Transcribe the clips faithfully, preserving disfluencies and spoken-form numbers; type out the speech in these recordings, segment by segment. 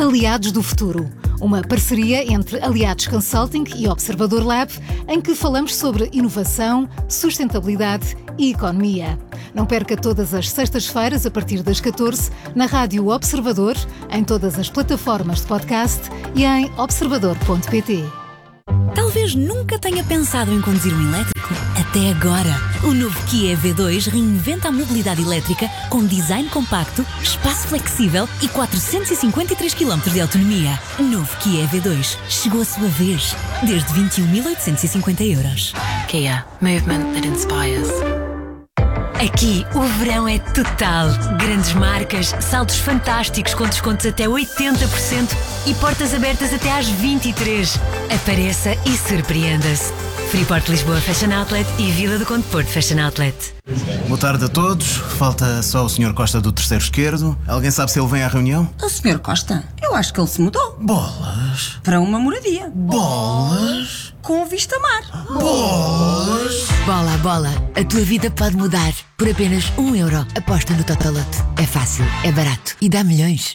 Aliados do Futuro, uma parceria entre Aliados Consulting e Observador Lab, em que falamos sobre inovação, sustentabilidade e economia. Não perca todas as sextas-feiras, a partir das catorze, na Rádio Observador, em todas as plataformas de podcast e em observador ponto pt. Talvez nunca tenha pensado em conduzir um elétrico. Até agora. O novo Kia E V dois reinventa a mobilidade elétrica com design compacto, espaço flexível e quatrocentos e cinquenta e três quilómetros de autonomia. Novo Kia E V dois. Chegou a sua vez. Desde vinte e um mil oitocentos e cinquenta euros. Kia. Movement that inspires. Aqui o verão é total. Grandes marcas, saldos fantásticos com descontos até oitenta por cento e portas abertas até às vinte e três. Apareça e surpreenda-se. Freeport Lisboa Fashion Outlet e Vila do Conde Porto Fashion Outlet. Boa tarde a todos. Falta só o senhor Costa do terceiro esquerdo. Alguém sabe se ele vem à reunião? O senhor Costa? Eu acho que ele se mudou. Bolas! Para uma moradia. Bolas! Com vista a mar. Bolas! Bola a bola, a tua vida pode mudar. Por apenas um euro. Aposta no Totoloto. É fácil, é barato e dá milhões.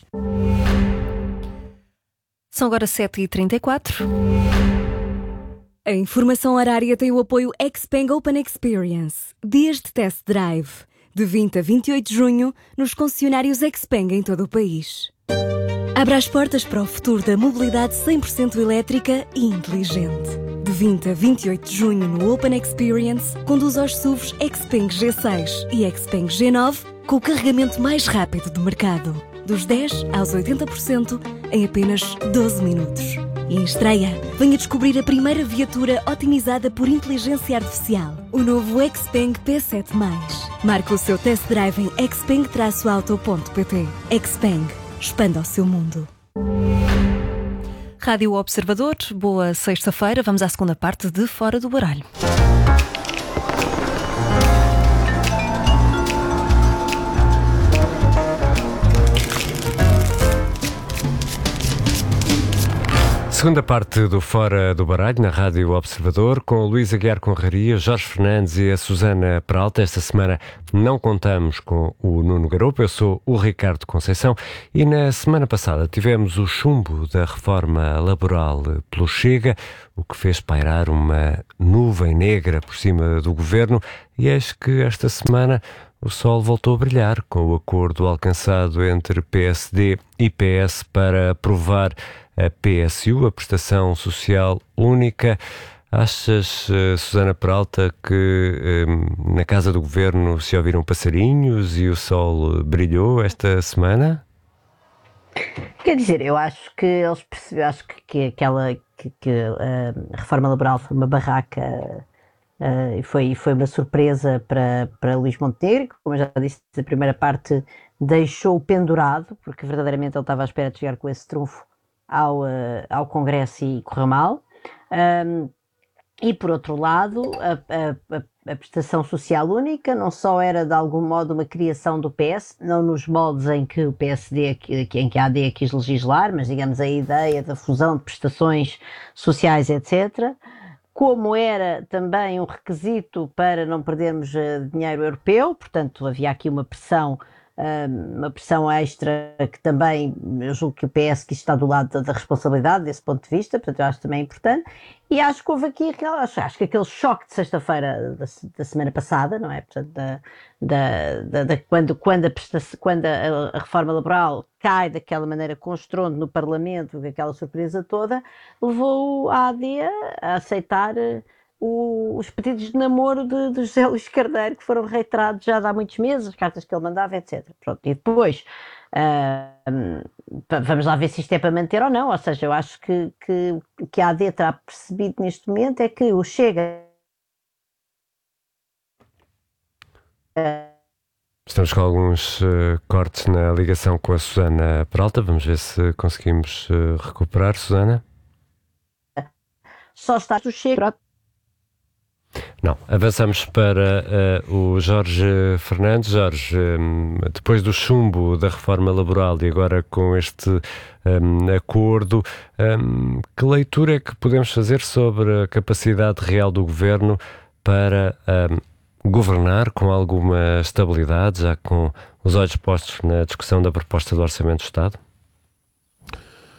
São agora sete e trinta e quatro. A informação horária tem o apoio Xpeng Open Experience. Dias de test drive. De vinte a vinte e oito de junho, nos concessionários Xpeng em todo o país. Abra as portas para o futuro da mobilidade cem por cento elétrica e inteligente. De vinte a vinte e oito de junho no Open Experience, conduza os S U Vs Xpeng G seis e Xpeng G nove com o carregamento mais rápido do mercado. Dos dez aos oitenta por cento em apenas doze minutos. E em estreia, venha descobrir a primeira viatura otimizada por inteligência artificial. O novo Xpeng P sete mais. Marque o seu test drive em xpeng auto ponto pt. Xpeng. Expanda o seu mundo. Rádio Observador, boa sexta-feira. Vamos à segunda parte de Fora do Baralho. Segunda parte do Fora do Baralho, na Rádio Observador, com o Luís Aguiar Conraria, Jorge Fernandes e a Susana Peralta. Esta semana não contamos com o Nuno Garopo, eu sou o Ricardo Conceição e na semana passada tivemos o chumbo da reforma laboral pelo Chega, o que fez pairar uma nuvem negra por cima do governo, e eis que esta semana o sol voltou a brilhar com o acordo alcançado entre P S D e P S para aprovar a P S U, a Prestação Social Única. Achas, Susana Peralta, que um, na casa do governo se ouviram passarinhos e o sol brilhou esta semana? Quer dizer, eu acho que eles perceberam, acho que, que aquela que, que a reforma laboral foi uma barraca uh, e foi, foi uma surpresa para, para Luís Montenegro. Como eu já disse, a primeira parte deixou-o pendurado, porque verdadeiramente ele estava à espera de chegar com esse trunfo Ao, uh, ao Congresso e correu mal. Um, e por outro lado, a, a, a, a prestação social única não só era de algum modo uma criação do P S, não nos moldes em que o P S D, em que a A D quis legislar, mas digamos a ideia da fusão de prestações sociais, etcétera, como era também um requisito para não perdermos uh, dinheiro europeu, portanto havia aqui uma pressão uma pressão extra que também, eu julgo que o P S que está do lado da, da responsabilidade desse ponto de vista, portanto eu acho também importante, e acho que houve aqui, acho, acho que aquele choque de sexta-feira da, da semana passada, não é, portanto, da, da, da, da, quando, quando, a, quando a, a reforma laboral cai daquela maneira com estrondo no Parlamento, com aquela surpresa toda, levou a A D a aceitar O, os pedidos de namoro de, de José Luís Carneiro, que foram reiterados já há muitos meses, as cartas que ele mandava, etcétera. Pronto, e depois, uh, vamos lá ver se isto é para manter ou não, ou seja, eu acho que, que, que a A D terá percebido neste momento é que o Chega... Uh, Estamos com alguns uh, cortes na ligação com a Susana Peralta, vamos ver se conseguimos uh, recuperar, Susana. Só está o Chega... Não, avançamos para uh, o Jorge Fernandes. Jorge, um, depois do chumbo da reforma laboral e agora com este um, acordo, um, que leitura é que podemos fazer sobre a capacidade real do governo para um, governar com alguma estabilidade, já com os olhos postos na discussão da proposta do Orçamento do Estado?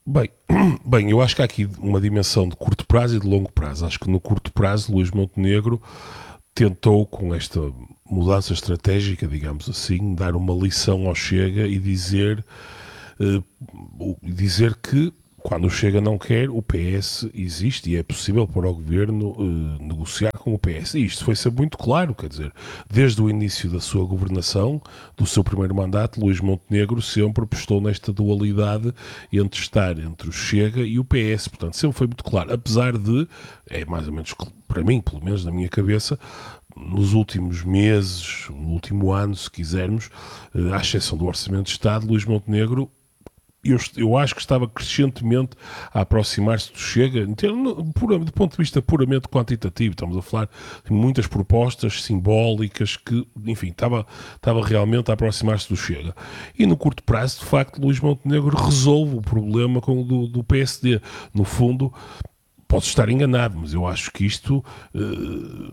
Bem, bem, eu acho que há aqui uma dimensão de curto prazo e de longo prazo. Acho que no curto prazo Luís Montenegro tentou, com esta mudança estratégica, digamos assim, dar uma lição ao Chega e dizer, uh, dizer que quando o Chega não quer, o P S existe e é possível para o Governo uh, negociar com o P S. E isto foi sempre muito claro, quer dizer, desde o início da sua governação, do seu primeiro mandato, Luís Montenegro sempre apostou nesta dualidade entre estar entre o Chega e o P S. Portanto, sempre foi muito claro, apesar de, é mais ou menos para mim, pelo menos na minha cabeça, nos últimos meses, no último ano, se quisermos, uh, à exceção do Orçamento de Estado, Luís Montenegro Eu, eu acho que estava crescentemente a aproximar-se do Chega, do ponto de vista puramente quantitativo. Estamos a falar de muitas propostas simbólicas que, enfim, estava, estava realmente a aproximar-se do Chega. E no curto prazo, de facto, Luís Montenegro resolve o problema com, do, do P S D. No fundo, posso estar enganado, mas eu acho que isto... Uh,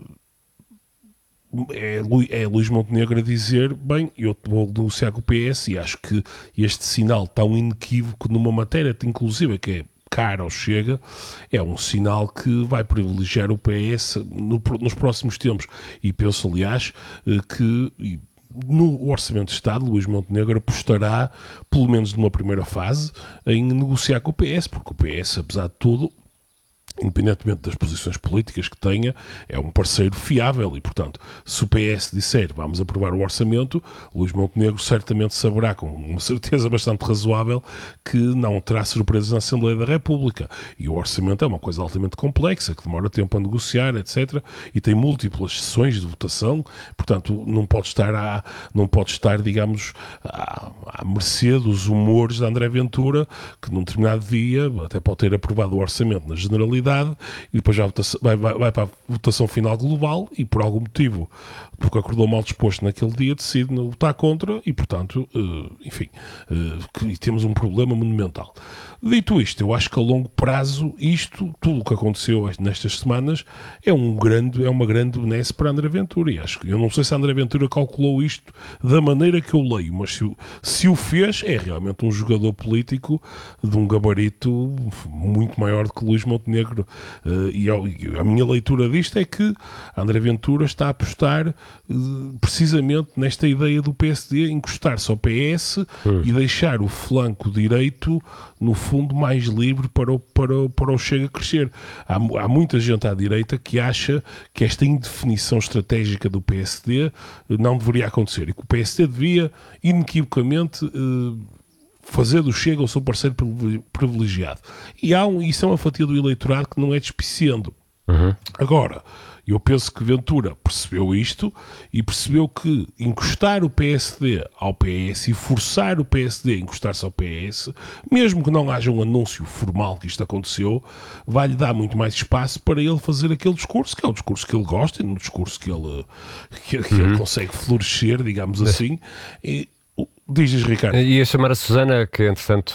É, é Luís Montenegro a dizer, bem, eu vou negociar com o P S e acho que este sinal tão inequívoco numa matéria, inclusive, que é cara ao Chega, é um sinal que vai privilegiar o P S no, nos próximos tempos. E penso, aliás, que no Orçamento de Estado, Luís Montenegro apostará, pelo menos numa primeira fase, em negociar com o P S, porque o P S, apesar de tudo, independentemente das posições políticas que tenha, é um parceiro fiável e, portanto, se o P S disser vamos aprovar o orçamento, Luís Montenegro certamente saberá, com uma certeza bastante razoável, que não terá surpresas na Assembleia da República. E o orçamento é uma coisa altamente complexa, que demora tempo a negociar, etcétera, e tem múltiplas sessões de votação, portanto, não pode estar, à, não pode estar digamos, à, à mercê dos humores de André Ventura, que num determinado dia até pode ter aprovado o orçamento na generalidade e depois já vai, vai, vai para a votação final global e por algum motivo, porque acordou mal disposto naquele dia, decide votar contra e, portanto, uh, enfim, uh, que temos um problema monumental. Dito isto, eu acho que a longo prazo, isto, tudo o que aconteceu nestas semanas, é, um grande, é uma grande benesse para André Ventura. E acho que, eu não sei se André Ventura calculou isto da maneira que eu leio, mas se, se o fez, é realmente um jogador político de um gabarito muito maior do que Luís Montenegro. Uh, e a minha leitura disto é que André Ventura está a apostar uh, precisamente nesta ideia do P S D, encostar-se ao P S hum. e deixar o flanco direito, no fundo, mais livre para o, para o, para o Chega crescer. Há, há muita gente à direita que acha que esta indefinição estratégica do P S D não deveria acontecer e que o P S D devia, inequivocamente, uh, fazer do Chega o seu parceiro privilegiado. E há um, isso é uma fatia do eleitorado que não é despiciando. Uhum. Agora, eu penso que Ventura percebeu isto e percebeu que encostar o P S D ao P S e forçar o P S D a encostar-se ao P S, mesmo que não haja um anúncio formal que isto aconteceu, vai-lhe dar muito mais espaço para ele fazer aquele discurso, que é o discurso que ele gosta, um discurso que ele, que, que uhum. ele consegue florescer, digamos assim, e diz, Ricardo. Ia chamar a Susana, que entretanto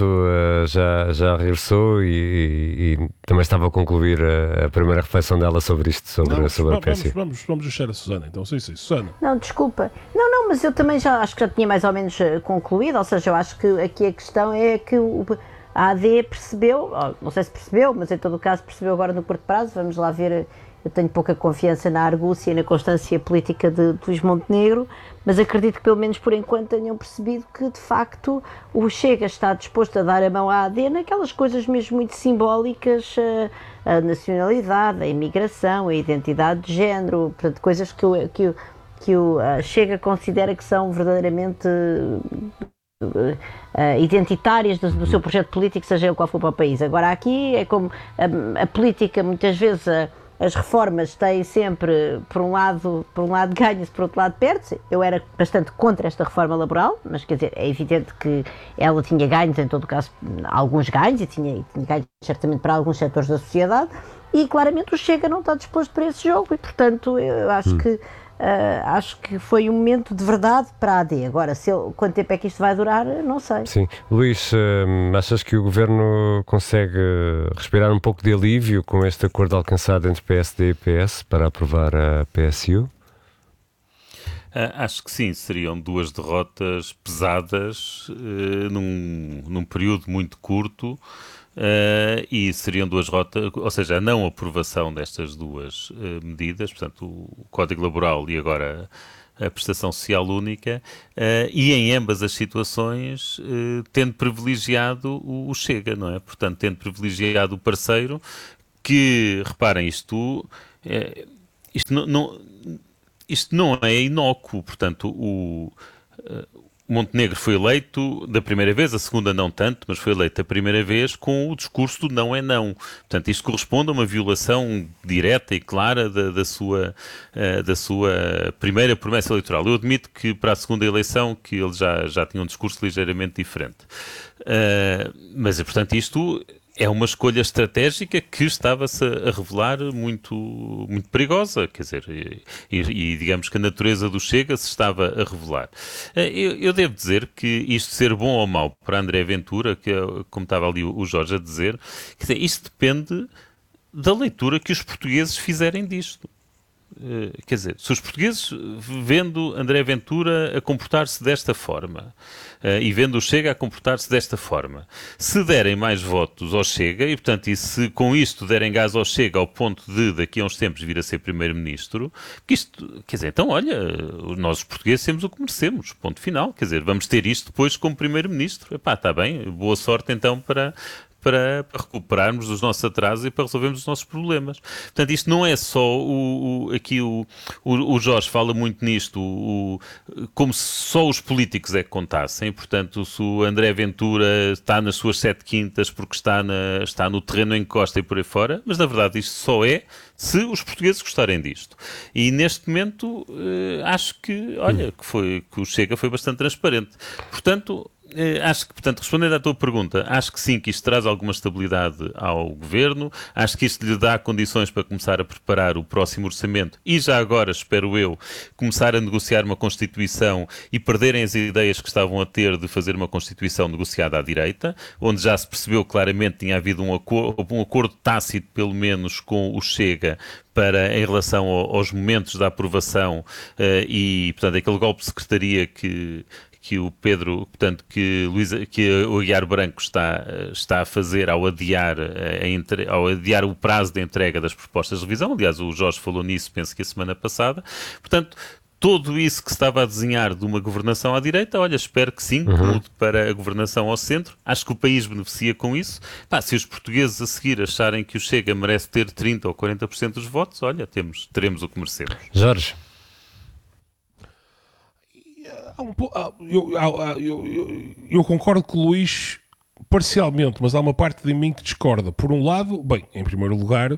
já, já regressou e, e, e também estava a concluir a, a primeira reflexão dela sobre isto, sobre, não, sobre vamos, a P S I. Vamos, vamos, vamos deixar a Susana, então, sim, sim, Susana. Não, desculpa. Não, não, mas eu também já acho que já tinha mais ou menos concluído, ou seja, eu acho que aqui a questão é que o, a AD percebeu, não sei se percebeu, mas em todo o caso percebeu agora no curto prazo, vamos lá ver. Eu tenho pouca confiança na argúcia e na constância política de, de Luís Montenegro, mas acredito que pelo menos por enquanto tenham percebido que de facto o Chega está disposto a dar a mão à A D naquelas coisas mesmo muito simbólicas, a, a nacionalidade, a imigração, a identidade de género, portanto, coisas que o, que o, que o Chega considera que são verdadeiramente Uh, identitárias do, do seu projeto político, seja ele qual for para o país. Agora aqui é como a, a política, muitas vezes a, as reformas têm sempre, por um lado, por um lado ganha-se, por outro lado perde-se. Eu era bastante contra esta reforma laboral, mas quer dizer, é evidente que ela tinha ganhos, em todo o caso, alguns ganhos, e tinha, tinha ganhos certamente para alguns setores da sociedade, e claramente o Chega não está disposto para esse jogo, e portanto eu acho hum. que Uh, acho que foi um momento de verdade para a A D. Agora, se ele, quanto tempo é que isto vai durar, não sei. Sim. Luís, uh, achas que o Governo consegue respirar um pouco de alívio com este acordo alcançado entre P S D e P S para aprovar a P S U? Uh, acho que sim, seriam duas derrotas pesadas uh, num, num período muito curto. Uh, e seriam duas rotas, ou seja, a não aprovação destas duas uh, medidas, portanto, o Código Laboral e agora a prestação social única, uh, e em ambas as situações uh, tendo privilegiado o, o Chega, não é? Portanto, tendo privilegiado o parceiro, que, reparem, isto, é, isto, não, não, isto não é inócuo, portanto, o... Uh, Montenegro foi eleito da primeira vez, a segunda não tanto, mas foi eleito a primeira vez com o discurso do não é não. Portanto, isto corresponde a uma violação direta e clara da, da, sua, uh, da sua primeira promessa eleitoral. Eu admito que para a segunda eleição que ele já, já tinha um discurso ligeiramente diferente. Uh, mas, portanto, isto... é uma escolha estratégica que estava-se a revelar muito, muito perigosa, quer dizer, e, e digamos que a natureza do Chega se estava a revelar. Eu, eu devo dizer que isto ser bom ou mau para André Ventura, que como estava ali o Jorge a dizer, quer dizer, isto depende da leitura que os portugueses fizerem disto. Uh, quer dizer, se os portugueses, vendo André Ventura a comportar-se desta forma uh, e vendo o Chega a comportar-se desta forma, se derem mais votos ao Chega e, portanto, e se com isto derem gás ao Chega ao ponto de daqui a uns tempos vir a ser primeiro-ministro, que isto, quer dizer, então olha, nós os portugueses temos o que merecemos, ponto final, quer dizer, vamos ter isto depois como primeiro-ministro. Epá, está bem, boa sorte então para... Para, para recuperarmos os nossos atrasos e para resolvermos os nossos problemas. Portanto, isto não é só o, o, aqui o, o, o Jorge fala muito nisto, o, como se só os políticos é que contassem. Portanto, se o André Ventura está nas suas sete quintas porque está, na, está no terreno em costa e por aí fora, mas na verdade isto só é se os portugueses gostarem disto. E neste momento eh, acho que, olha, que, foi, que o Chega foi bastante transparente. Portanto, Eh, acho que, portanto, respondendo à tua pergunta, acho que sim, que isto traz alguma estabilidade ao Governo, acho que isto lhe dá condições para começar a preparar o próximo orçamento e já agora, espero eu, começar a negociar uma Constituição e perderem as ideias que estavam a ter de fazer uma Constituição negociada à direita, onde já se percebeu claramente que tinha havido um acordo, um acordo tácito, pelo menos, com o Chega, para, em relação ao, aos momentos da aprovação uh, e, portanto, aquele golpe de secretaria que... que o Pedro, portanto, que, Luísa, que o Aguiar Branco está, está a fazer ao adiar, a entre, ao adiar o prazo de entrega das propostas de revisão. Aliás, o Jorge falou nisso, penso que a semana passada. Portanto, tudo isso que se estava a desenhar de uma governação à direita, olha, espero que sim, uhum. mude para a governação ao centro. Acho que o país beneficia com isso. Pá, se os portugueses a seguir acharem que o Chega merece ter trinta ou quarenta por cento dos votos, olha, temos, teremos o que merecemos. Jorge. Eu, eu, eu, eu concordo com o Luís parcialmente, mas há uma parte de mim que discorda. Por um lado, bem, em primeiro lugar,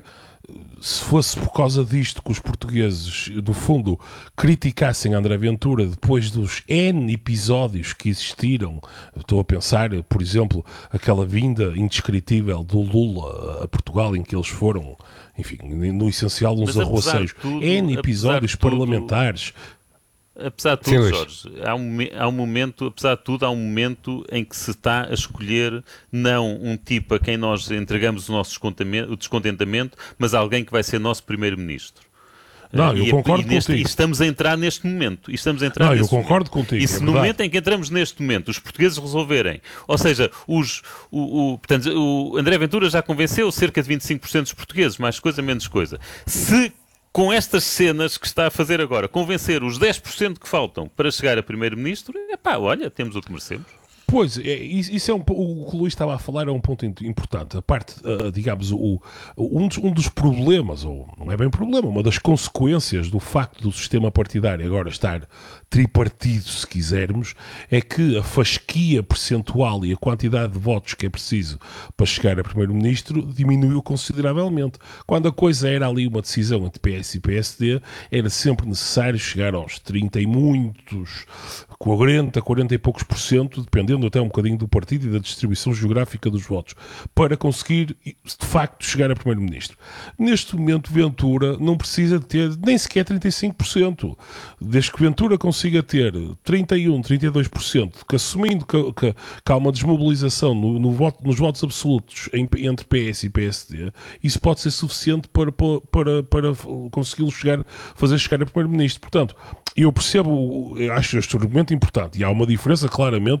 se fosse por causa disto que os portugueses, no fundo, criticassem André Ventura depois dos N episódios que existiram, estou a pensar, por exemplo, aquela vinda indescritível do Lula a Portugal, em que eles foram, enfim, no essencial uns arroaceiros, N episódios parlamentares... Apesar de tudo, Sim, Jorge, há um, há um momento, apesar de tudo, há um momento em que se está a escolher não um tipo a quem nós entregamos o nosso descontentamento, mas alguém que vai ser nosso primeiro-ministro. Não, eu e, concordo e neste, contigo. E estamos a entrar neste momento. E estamos a entrar não, neste eu concordo momento. contigo. E se é no verdade. momento em que entramos neste momento, os portugueses resolverem, ou seja, os, o, o, portanto, o André Ventura já convenceu cerca de vinte e cinco por cento dos portugueses, mais coisa, menos coisa. Se com estas cenas que está a fazer agora, convencer os dez por cento que faltam para chegar a primeiro-ministro, é pá, olha, temos o que merecemos. Pois, é, isso é um, o que o Luís estava a falar é um ponto importante. A parte, uh, digamos, o, um, dos, um dos problemas, ou não é bem problema, uma das consequências do facto do sistema partidário agora estar tripartido, se quisermos, é que a fasquia percentual e a quantidade de votos que é preciso para chegar a primeiro-ministro diminuiu consideravelmente. Quando a coisa era ali uma decisão entre P S e P S D, era sempre necessário chegar aos trinta e muitos, quarenta, quarenta e poucos por cento, dependendo até um bocadinho do partido e da distribuição geográfica dos votos, para conseguir, de facto, chegar a primeiro-ministro. Neste momento, Ventura não precisa de ter nem sequer trinta e cinco por cento. Desde que Ventura consiga ter trinta e um, trinta e dois por cento, que assumindo que, que, que há uma desmobilização no, no voto, nos votos absolutos em, entre P S e P S D, isso pode ser suficiente para, para, para consegui-lo chegar, fazer chegar a primeiro-ministro. Portanto, eu percebo, eu acho este argumento importante, e há uma diferença claramente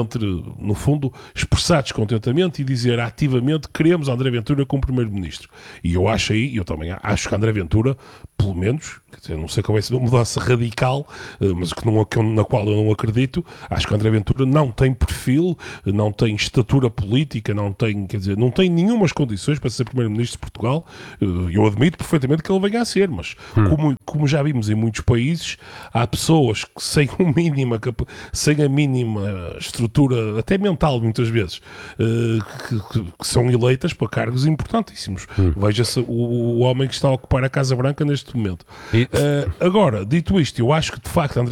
entre, no fundo, expressar descontentamento e dizer ativamente queremos André Ventura como Primeiro-Ministro. E eu acho aí, eu também acho que André Ventura, pelo menos, quer dizer, não sei qual vai ser uma mudança radical, mas que não, na qual eu não acredito, acho que André Ventura não tem perfil, não tem estatura política, não tem, quer dizer, não tem nenhumas condições para ser Primeiro-Ministro de Portugal. Eu admito perfeitamente que ele venha a ser, mas hum. como, como já vimos em muitos países, há pessoas que sem, um mínima, sem a mínima estrutura, até mental muitas vezes, que, que, que são eleitas para cargos importantíssimos. Hum. Veja-se o, o homem que está a ocupar a Casa Branca neste momento. E... Uh, agora, dito isto, eu acho que de facto André